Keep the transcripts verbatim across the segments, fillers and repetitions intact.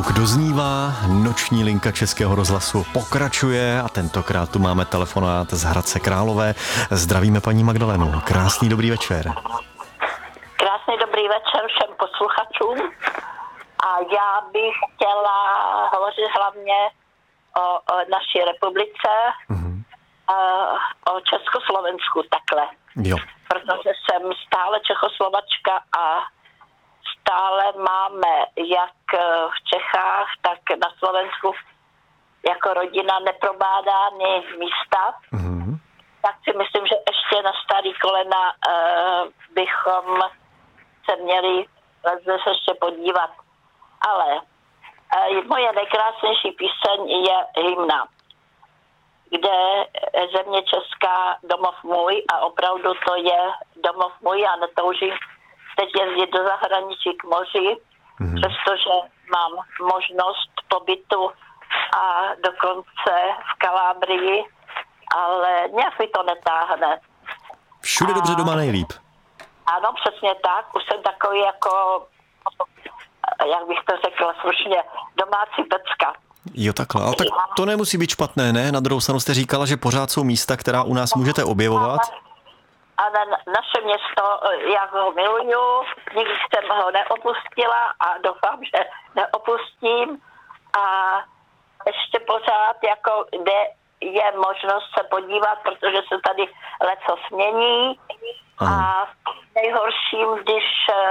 Doznívá noční linka Českého rozhlasu pokračuje a tentokrát tu máme telefonát z Hradce Králové. Zdravíme paní Magdalenu. Krásný dobrý večer. Krásný dobrý večer všem posluchačům. A já bych chtěla hovořit hlavně o, o naší republice, mm-hmm. o Československu takhle. Jo. Protože jsem stále Čechoslovačka a stále máme jak v Čechách, tak na Slovensku jako rodina neprobádány místa. Mm-hmm. Tak si myslím, že ještě na starý kolena uh, bychom se měli zase ještě podívat. Ale uh, moje nejkrásnější píseň je hymna, kde země česká domov můj a opravdu to je domov můj a netoužím teď jezdit do zahraničí k moři, mm-hmm. přestože mám možnost pobytu a dokonce v Kalábrii, ale nějak mi to netáhne. Všude a... dobře, doma nejlíp. Ano, přesně tak. Už jsem takový jako, jak bych to řekla slušně, domácí pecka. Jo, takhle. Ale tak to nemusí být špatné, ne? Na druhou stranu jste říkala, že pořád jsou místa, která u nás můžete objevovat. A na, naše město, já ho miluju, nikdy jsem ho neopustila a doufám, že neopustím. A ještě pořád, jako kde je možnost se podívat, protože se tady leco smění. A nejhorším, když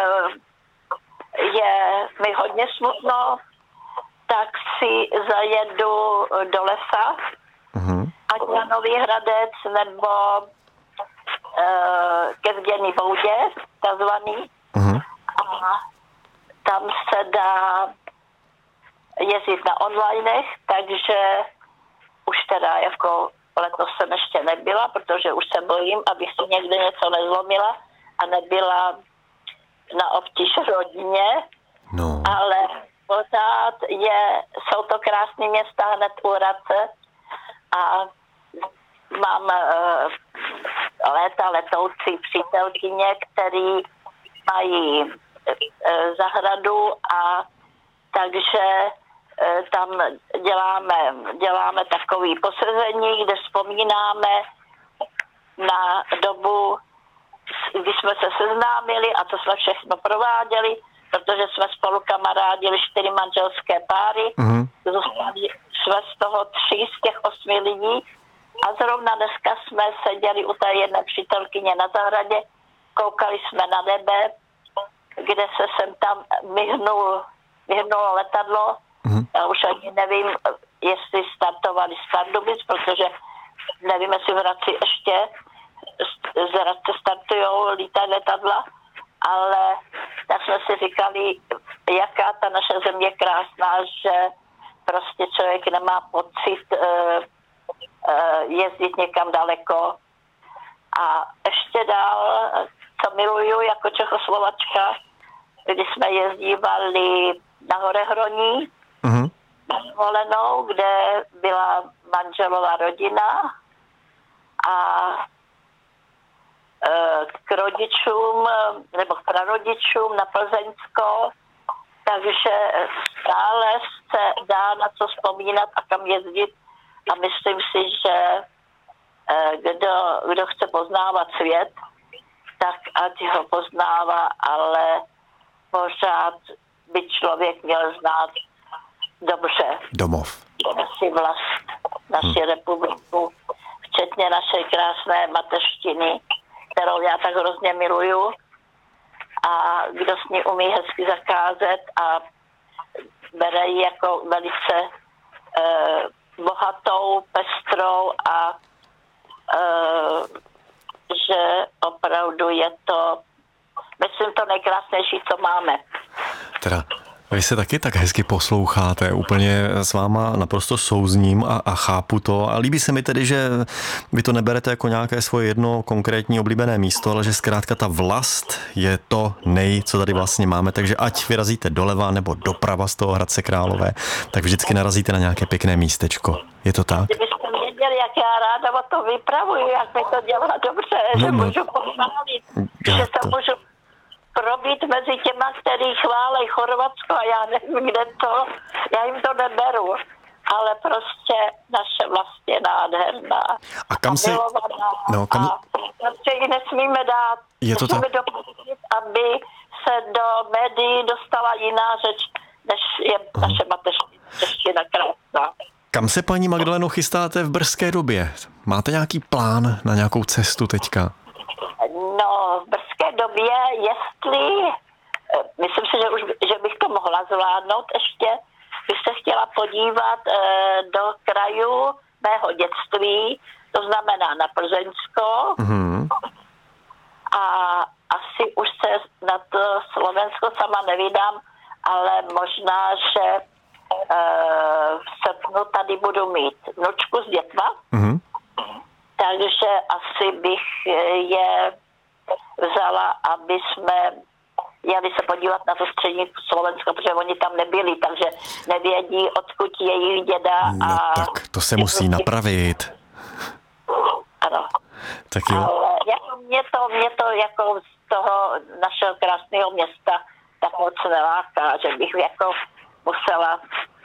je mi hodně smutno, tak si zajedu do lesa, uh-huh. ať na Nový Hradec, nebo uh, ke Zděný Boudě, takzvaný. Uh-huh. A tam se dá jezdit na onlinech, takže už teda jako letos jsem ještě nebyla, protože už se bojím, abych si někde něco nezlomila a nebyla na obtíž rodině, no. Ale pořád je, jsou to krásné města hned u Hradce a mám uh, léta letoucí přítelkyně, který mají uh, zahradu a takže uh, tam děláme, děláme takové posezení, kde vzpomínáme na dobu, kdy jsme se seznámili a co jsme všechno prováděli, protože jsme spolu kamarádili čtyři manželské páry, mm-hmm. zůstali jsme z toho tři z těch osmi lidí a zrovna dneska jsme seděli u té jedné přítelkyně na zahradě, koukali jsme na nebe, kde se sem tam myhnul, myhnulo letadlo. Mm-hmm. Já už ani nevím, jestli startovali z Pardubic, protože nevím, jestli v Hradci ještě z Hradce startujou lítají letadla, ale tak jsme si říkali, jaká ta naše země je krásná, že prostě člověk nemá pocit uh, uh, jezdit někam daleko. A ještě dál, co miluju jako Čechoslovačka, když jsme jezdívali na Horehroní, mm-hmm. na dovolenou, kde byla manželová rodina a k rodičům nebo k prarodičům na Plzeňsko, takže stále se dá na co vzpomínat a kam jezdit a myslím si, že kdo, kdo chce poznávat svět, tak ať ho poznává, ale pořád by člověk měl znát dobře domov, naši vlast, naši hmm. republiku, včetně naší krásné mateřštiny, kterou já tak hrozně miluju a kdo s ní umí hezky zakázat a bere ji jako velice eh, bohatou, pestrou a eh, že opravdu je to, myslím, to nejkrásnější, co máme. Teda vy se taky tak hezky posloucháte, úplně s váma naprosto souzním a, a chápu to. A líbí se mi tedy, že vy to neberete jako nějaké svoje jedno konkrétní oblíbené místo, ale že zkrátka ta vlast je to nej, co tady vlastně máme. Takže ať vyrazíte doleva nebo doprava z toho Hradce Králové, tak vždycky narazíte na nějaké pěkné místečko. Je to tak? Kdybyste věděli, jak já ráda o to vypravuju, jak mi to dělá dobře, no, že no. můžu pochválit, že to můžu probít mezi těma, který chválej Chorvatsko a já nevím, kde to, já jim to neberu. Ale prostě naše vlast je nádherná. A kam se... No, kam... A prostě ji nesmíme dát. Je to nesmíme tak... dopustit, aby se do médií dostala jiná řeč, než je uh-huh. naše mateřština krásná. Kam se, paní Magdaleno, chystáte v brzké době? Máte nějaký plán na nějakou cestu teďka? No, v brzké době, jestli... Myslím si, že, už, že bych to mohla zvládnout ještě, bych se chtěla podívat e, do krajů mého dětství, to znamená na Plzeňsko. Mm-hmm. A asi už se na to Slovensko sama nevydám, ale možná, že e, v srpnu tady budu mít vnučku s dětma. Mm-hmm. Takže asi bych je vzala, aby jsme jeli se podívat na to střední Slovensko, protože oni tam nebyli, takže nevědí, odkud jejich děda. No a... tak to se musí napravit. Ano. Tak jo. Ale jako mě, to, mě to jako z toho našeho krásného města tak moc neláká, že bych jako musela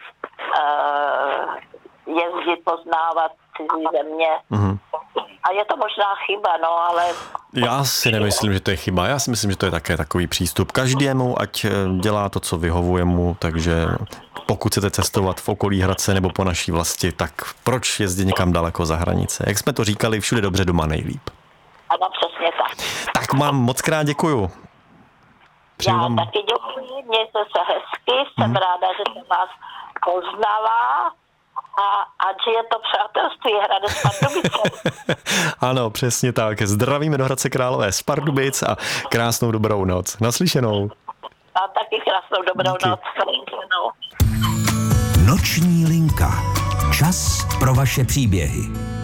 uh, jezdit, poznávat cizí země. Mm-hmm. A je to možná chyba, no, ale... Já si nemyslím, že to je chyba. Já si myslím, že to je také takový přístup každému, ať dělá to, co vyhovuje mu, takže pokud chcete cestovat v okolí Hradce nebo po naší vlasti, tak proč jezdit někam daleko za hranice? Jak jsme to říkali, všude dobře, doma nejlíp. Ano, přesně tak. Tak vám moc krát děkuju. Přeju Já vám... taky děkuji, mějte se hezky, jsem mm. ráda, že jsem vás poznala. A ať je to přátelství Hradec Pardubice. Ano, přesně tak. Zdravíme do Hradce Králové z Pardubic a krásnou dobrou noc. Naslyšenou. A taky krásnou dobrou Díky. noc. Naslyšenou. Noční linka. Čas pro vaše příběhy.